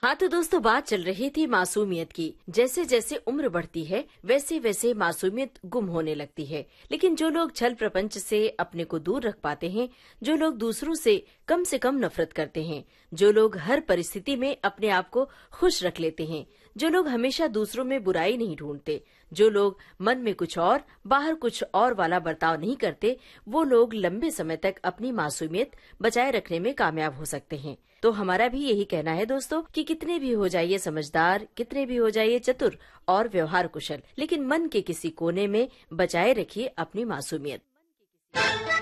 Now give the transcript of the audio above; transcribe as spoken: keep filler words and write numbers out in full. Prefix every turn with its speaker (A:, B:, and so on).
A: हाँ तो दोस्तों, बात चल रही थी मासूमियत की। जैसे जैसे उम्र बढ़ती है वैसे वैसे मासूमियत गुम होने लगती है। लेकिन जो लोग छल प्रपंच से अपने को दूर रख पाते हैं, जो लोग दूसरों से कम से कम नफरत करते हैं, जो लोग हर परिस्थिति में अपने आप को खुश रख लेते हैं, जो लोग हमेशा दूसरों में बुराई नहीं ढूंढते, जो लोग मन में कुछ और बाहर कुछ और वाला बर्ताव नहीं करते, वो लोग लंबे समय तक अपनी मासूमियत बचाए रखने में कामयाब हो सकते हैं। तो हमारा भी यही कहना है दोस्तों कि कितने भी हो जाइए समझदार, कितने भी हो जाइए चतुर और व्यवहार कुशल, लेकिन मन के किसी कोने में बचाए रखिए अपनी मासूमियत।